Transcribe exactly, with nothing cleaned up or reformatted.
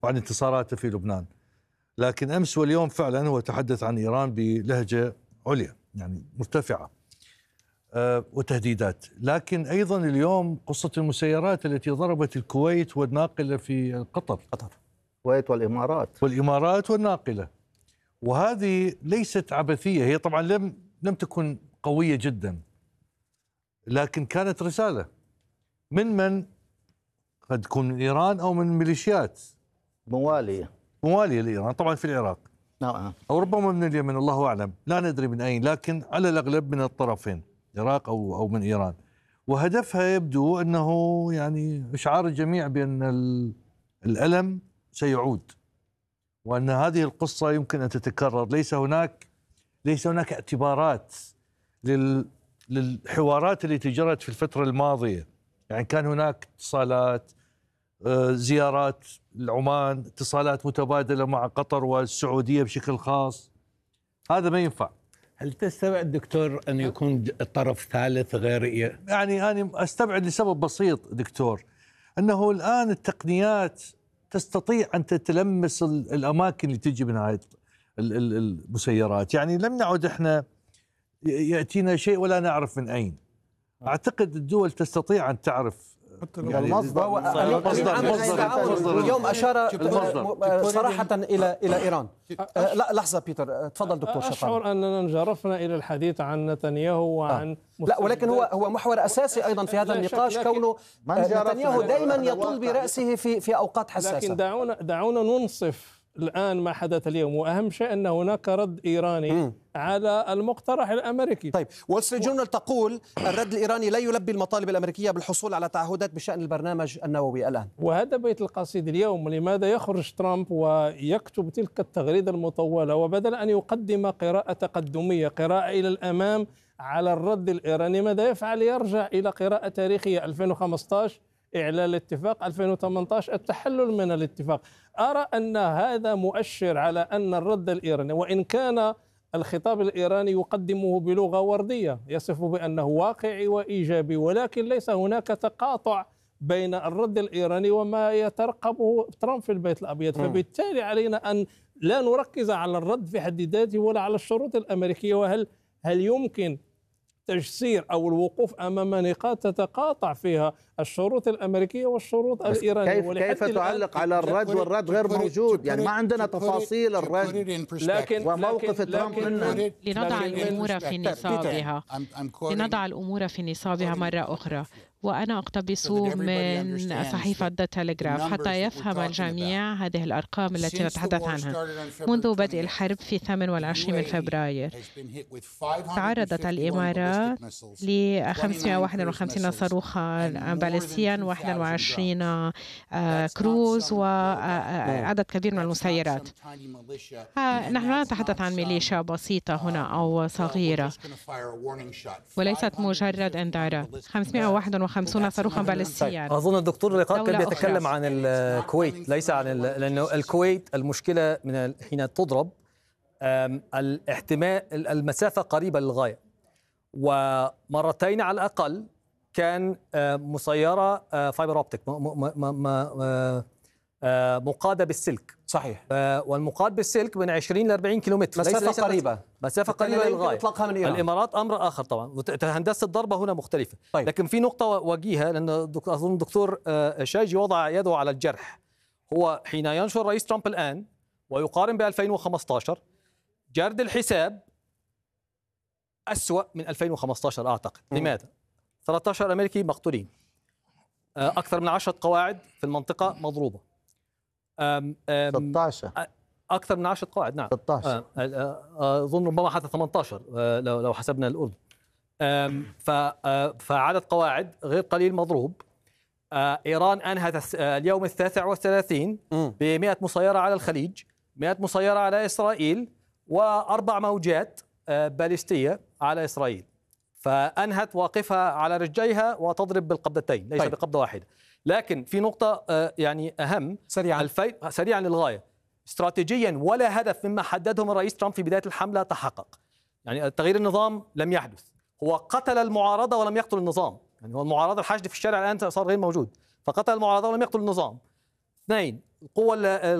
وعن انتصاراته في لبنان. لكن أمس واليوم فعلا هو تحدث عن إيران بلهجة عليا يعني مرتفعة أه وتهديدات. لكن أيضا اليوم قصة المسيرات التي ضربت الكويت والناقلة في قطر قطر الكويت والإمارات والإمارات والناقلة، وهذه ليست عبثية. هي طبعا لم لم تكن قوية جدا، لكن كانت رسالة من من قد تكون من إيران أو من ميليشيات موالية موالية لإيران طبعا في العراق، نعم، أو ربما من اليمن، الله أعلم، لا ندري من أين، لكن على الأغلب من الطرفين، العراق أو أو من إيران. وهدفها يبدو أنه يعني إشعار الجميع بأن الألم سيعود، وأن هذه القصة يمكن أن تتكرر. ليس هناك ليس هناك اعتبارات لل للحوارات التي جرت في الفترة الماضية. يعني كان هناك اتصالات، زيارات لعمان، اتصالات متبادلة مع قطر والسعودية بشكل خاص. هذا ما ينفع. هل تستبعد دكتور أن يكون الطرف ثالث غير إيه؟ يعني أنا أستبعد لسبب بسيط دكتور، أنه الآن التقنيات تستطيع أن تتلمس الأماكن اللي تجي من هذه المسيرات. يعني لم نعد إحنا يأتينا شيء ولا نعرف من أين. أعتقد الدول تستطيع أن تعرف يعني المصدر. اليوم أشار صراحة إلى إلى إيران. لا لحظة بيتر، تفضل دكتور شطان. أشعر أننا انجرفنا إلى الحديث عن نتنياهو وعن آه. لا ولكن هو هو محور أساسي أيضا في هذا النقاش، كونه نتنياهو دائما يطل برأسه في في أوقات حساسة. لكن دعونا دعونا ننصف الآن ما حدث اليوم، وأهم شيء أن هناك رد إيراني م. على المقترح الأمريكي. طيب، وول ستريت جورنال تقول الرد الإيراني لا يلبي المطالب الأمريكية بالحصول على تعهدات بشأن البرنامج النووي الآن. وهذا بيت القصيد اليوم. لماذا يخرج ترامب ويكتب تلك التغريدة المطولة، وبدل أن يقدم قراءة تقدمية، قراءة إلى الأمام على الرد الإيراني، ماذا يفعل؟ يرجع إلى قراءة تاريخية ألفين وخمسة عشر إعلان الاتفاق، ألفين وثمانية عشر التحلل من الاتفاق. أرى أن هذا مؤشر على أن الرد الإيراني، وإن كان الخطاب الإيراني يقدمه بلغة وردية يصف بأنه واقعي وإيجابي، ولكن ليس هناك تقاطع بين الرد الإيراني وما يترقبه ترامب في البيت الأبيض. فبالتالي علينا أن لا نركز على الرد في حد ذاته ولا على الشروط الأمريكية، وهل هل يمكن تجسير أو الوقوف أمام نقاط تتقاطع فيها الشروط الأمريكية والشروط الإيرانية. كيف, كيف تعلق على الرد والرد غير موجود؟ يعني ما عندنا تفاصيل الرد لكن وموقف ترامب منه. لنضع الأمور في نصابها لنضع الأمور في نصابها مرة أخرى، وأنا أقتبس من صحيفة ذا تيليغراف حتى يفهم الجميع هذه الأرقام التي نتحدث عنها. منذ بدء الحرب في ثامن والعشرين من فبراير تعرضت الإمارات ل خمسمائة وواحد وخمسين صاروخا باليستيا، واحد وعشرين كروز، وعدد كبير من المسيرات. نحن لا نتحدث عن ميليشيا بسيطة هنا أو صغيرة، وليست مجرد انذارات. خمسمائة وواحد وخمسين صاروخا باليستيا. أظن الدكتور اللقاء كان بيتكلم عن الكويت، ليس عن لأنه الكويت المشكلة من حين تضرب الاحتمال المسافة قريبة للغاية، ومرتين على الأقل كان مسيرة فايبر أوبتيك مقادة بالسلك. صحيح. والمقاد بالسلك من عشرين إلى أربعين كيلومتر، مسافة قريبة مسافة قريبة للغاية. الإمارات أمر آخر طبعا، هندسة الضربة هنا مختلفة. طيب. لكن في نقطة وجيهة، لأن أظن الدكتور شاجي وضع يده على الجرح. هو حين ينشر رئيس ترامب الآن ويقارن ب ألفين وخمسة عشر، جرد الحساب أسوأ من ألفين وخمسة عشر أعتقد. م. لماذا؟ ثلاثة عشر أمريكي مقتولين، أكثر من عشرة قواعد في المنطقة مضروبة، أم أم ستة عشر أكثر من عشرة قواعد. نعم ستة عشر أظن ربما حتى ثمانية عشر لو لو حسبنا الأردن. فعدد قواعد غير قليل مضروب. إيران أنهت اليوم التاسع والثلاثين بمئة مسيرة على الخليج، مئة مسيرة على إسرائيل، وأربع موجات باليستية على إسرائيل. فأنهت واقفها على رجليها وتضرب بالقبضتين، ليس طيب. بقبضة واحدة. لكن في نقطة يعني أهم سريعا الفي... سريعا للغاية، استراتيجيا ولا هدف مما حددهم الرئيس ترامب في بداية الحملة تحقق. يعني تغيير النظام لم يحدث، هو قتل المعارضة ولم يقتل النظام. يعني هو المعارضة، الحشد في الشارع الآن صار غير موجود، فقتل المعارضة ولم يقتل النظام. اثنين، القوة